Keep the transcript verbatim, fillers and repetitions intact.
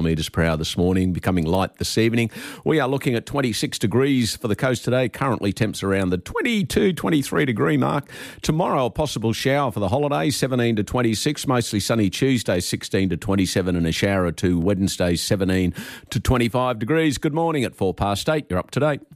metres per hour this morning, becoming light this evening. We are looking at twenty-six degrees for the coast today. Currently temps around the twenty-two, twenty-three degree mark. Tomorrow a possible shower for the holiday, seventeen to twenty-six. Mostly sunny Tuesday, sixteen to twenty-seven, and a shower or two Wednesday, seventeen to twenty-five degrees. Good morning at four past eight. You're up to date.